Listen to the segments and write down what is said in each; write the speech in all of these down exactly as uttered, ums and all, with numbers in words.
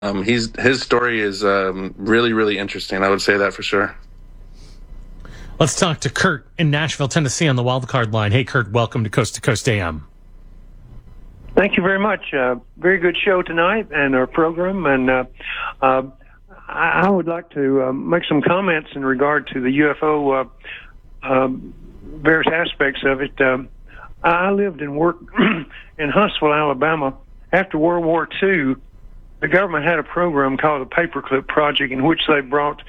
Um, he's his story is um, really, really interesting. I would say that for sure. Let's talk to Kurt in Nashville, Tennessee on the wildcard line. Hey, Kurt, welcome to Coast to Coast A M. Thank you very much. Uh, very good show tonight and our program. And uh, uh, I, I would like to uh, make some comments in regard to the U F O, uh, uh, various aspects of it. Um, I lived and worked in Huntsville, Alabama. After World War Two, the government had a program called the Paperclip Project, in which they brought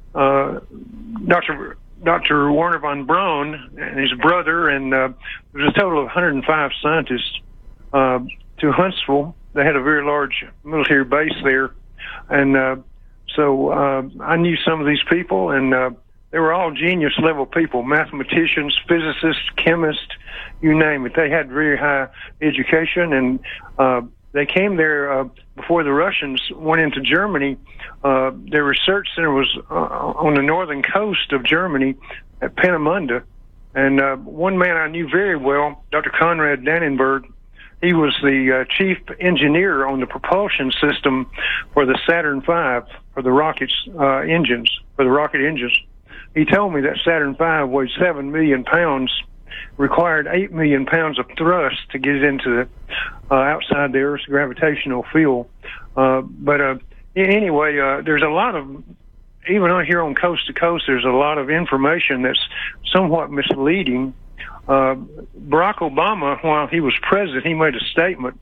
uh, Doctor Doctor Werner von Braun and his brother, and uh, there was a total of one hundred five scientists uh, to Huntsville. They had a very large military base there, and uh, so uh, I knew some of these people, and uh, they were all genius-level people, mathematicians, physicists, chemists, you name it. They had very high education, and uh, they came there uh, before the Russians went into Germany. Uh, their research center was uh, on the northern coast of Germany at Peenemünde. And uh, one man I knew very well, Doctor Konrad Dannenberg, he was the uh, chief engineer on the propulsion system for the Saturn five, for the rockets uh, engines, for the rocket engines. He told me that Saturn five weighed seven million pounds, required eight million pounds of thrust to get it into the uh, outside the Earth's gravitational field. Uh, but uh, anyway, uh, there's a lot of, even on here on Coast to Coast, there's a lot of information that's somewhat misleading. Uh, Barack Obama, while he was president, he made a statement.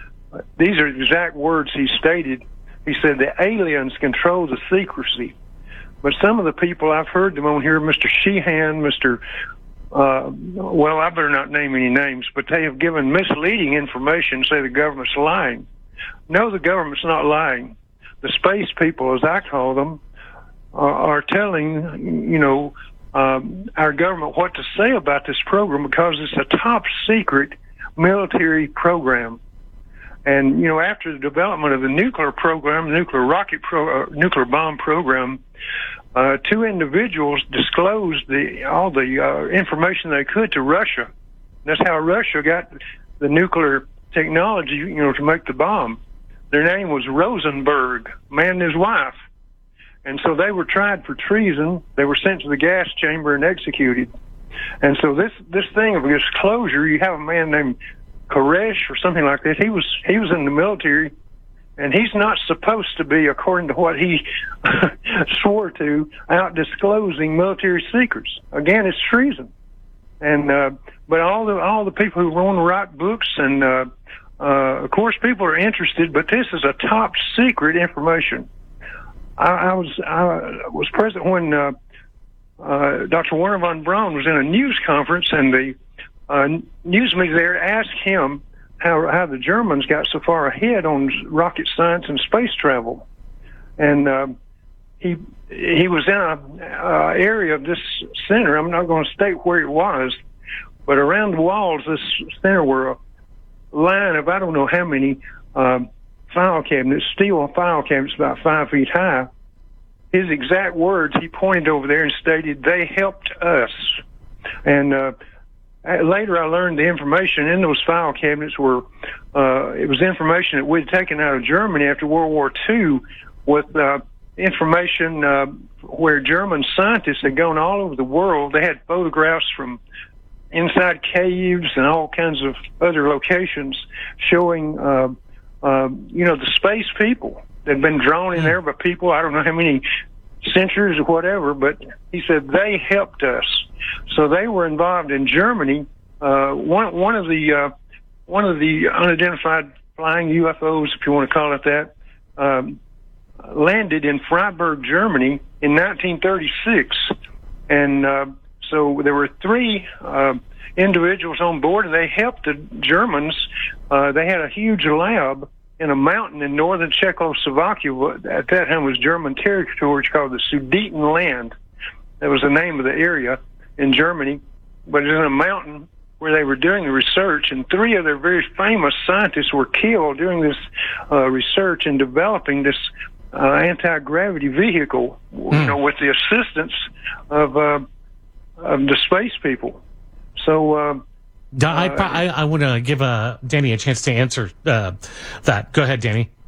These are the exact words he stated. He said, the aliens control the secrecy. But some of the people, I've heard them on here, Mister Sheehan, Mister Uh, well, I better not name any names, but they have given misleading information, say the government's lying. No, the government's not lying. The space people, as I call them, are, are telling, you know, um, our government what to say about this program, because it's a top secret military program. And, you know, after the development of the nuclear program, nuclear rocket pro, uh, nuclear bomb program, Uh, two individuals disclosed the all the uh, information they could to Russia. That's how Russia got the nuclear technology, you know, to make the bomb. Their name was Rosenberg, man and his wife. And so they were tried for treason. They were sent to the gas chamber and executed. And so this this thing of disclosure, you have a man named Koresh or something like that. He was he was in the military. And he's not supposed to be, according to what he swore to, out disclosing military secrets. Again, it's treason. And uh, but all the all the people who want to write books, and uh, uh, of course, people are interested. But this is a top secret information. I, I was I was present when uh, uh, Doctor Werner von Braun was in a news conference, and the uh, news media there asked him How, how the Germans got so far ahead on rocket science and space travel. And uh, he he was in a uh, area of this center. I'm not going to state where it was, but around the walls of this center were a line of I don't know how many uh, file cabinets, steel file cabinets about five feet high. His exact words, he pointed over there and stated, "They helped us." And uh, later, I learned the information in those file cabinets were, uh, it was information that we'd taken out of Germany after World War Two, with uh, information uh, where German scientists had gone all over the world. They had photographs from inside caves and all kinds of other locations showing, uh, uh, you know, the space people that had been drawn in there by people, I don't know how many centuries or whatever, but he said they helped us. So they were involved in Germany. Uh, one one of the uh, one of the unidentified flying U F Os, if you want to call it that, um, landed in Freiburg, Germany, in nineteen thirty-six, and uh, so there were three uh, individuals on board, and they helped the Germans. Uh, they had a huge lab in a mountain in northern Czechoslovakia. At that time was German territory. It's called the Sudetenland. That was the name of the area in Germany, but it was in a mountain where they were doing the research, and three of their very famous scientists were killed during this uh, research and developing this uh, anti-gravity vehicle, mm. you know, with the assistance of, uh, of the space people. So uh, I, I, I want to give uh, Danny a chance to answer uh, that. Go ahead, Danny.